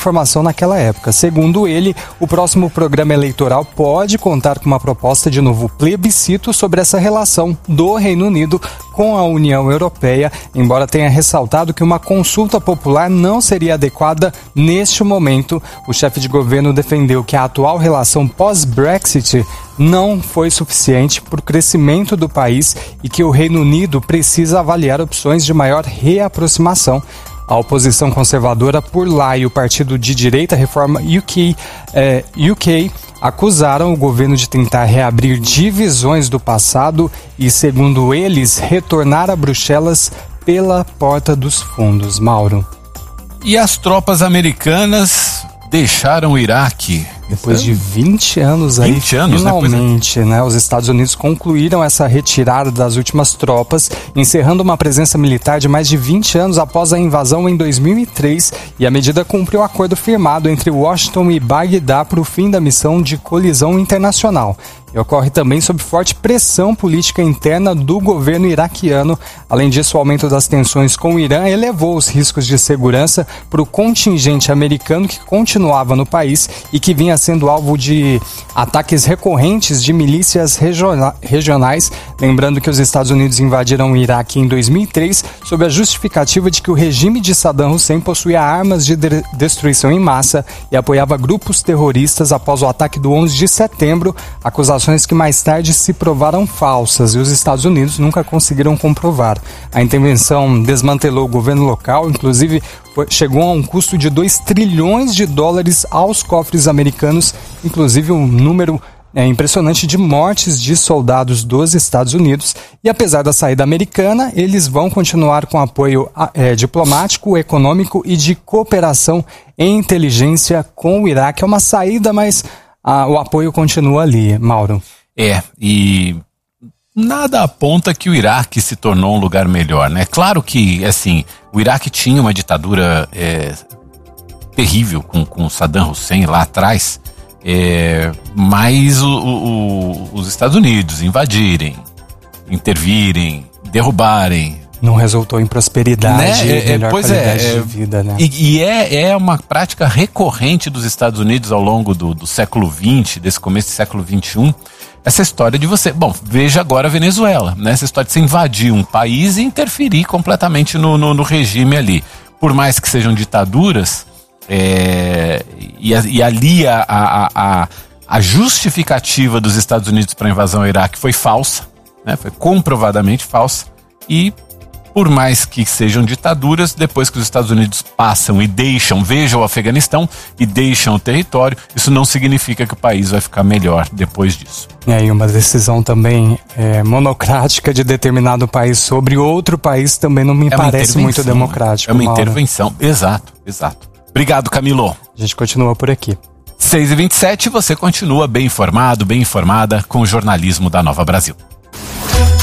informação naquela época. Segundo ele, o próximo programa eleitoral pode contar com uma proposta de novo plebiscito sobre essa relação do Reino Unido com a União Europeia, embora tenha ressaltado que uma consulta popular não seria adequada neste momento. O chefe de governo defendeu que a atual relação pós-Brexit não foi suficiente para o crescimento do país e que o Reino Unido precisa avaliar opções de maior reaproximação. A oposição conservadora por lá e o partido de direita Reforma UK acusaram o governo de tentar reabrir divisões do passado e, segundo eles, retornar a Bruxelas pela porta dos fundos. Mauro. E as tropas americanas deixaram o Iraque. Depois de 20 anos aí, 20 anos, finalmente, né, os Estados Unidos concluíram essa retirada das últimas tropas, encerrando uma presença militar de mais de 20 anos após a invasão em 2003, e a medida cumpriu o acordo firmado entre Washington e Bagdá para o fim da missão de colisão internacional. E ocorre também sob forte pressão política interna do governo iraquiano. Além disso, o aumento das tensões com o Irã elevou os riscos de segurança para o contingente americano que continuava no país e que vinha sendo alvo de ataques recorrentes de milícias regionais. Lembrando que os Estados Unidos invadiram o Iraque em 2003 sob a justificativa de que o regime de Saddam Hussein possuía armas de destruição em massa e apoiava grupos terroristas após o ataque do 11 de setembro, acusações que mais tarde se provaram falsas e os Estados Unidos nunca conseguiram comprovar. A intervenção desmantelou o governo local, inclusive chegou a um custo de $2 trilhões aos cofres americanos, inclusive um número impressionante de mortes de soldados dos Estados Unidos. E apesar da saída americana, eles vão continuar com apoio diplomático, econômico e de cooperação em inteligência com o Iraque. É uma saída, mas o apoio continua ali, Mauro. E nada aponta que o Iraque se tornou um lugar melhor, né? Claro que, assim, o Iraque tinha uma ditadura terrível com Saddam Hussein lá atrás, mas os Estados Unidos invadirem, intervirem, derrubarem, não resultou em prosperidade, melhor qualidade de vida, né? E é uma prática recorrente dos Estados Unidos ao longo do século XX, desse começo do século XXI, essa história de você... Bom, veja agora a Venezuela, né? Essa história de você invadir um país e interferir completamente no regime ali. Por mais que sejam ditaduras, e ali a justificativa dos Estados Unidos para a invasão ao Iraque foi falsa, né? Foi comprovadamente falsa, e por mais que sejam ditaduras, depois que os Estados Unidos passam e vejam o Afeganistão e deixam o território, isso não significa que o país vai ficar melhor depois disso. E uma decisão também monocrática de determinado país sobre outro país também não me parece muito democrático. É uma intervenção, exato. Obrigado, Camilo. A gente continua por aqui. 6h27, você continua bem informado, bem informada com o jornalismo da Nova Brasil.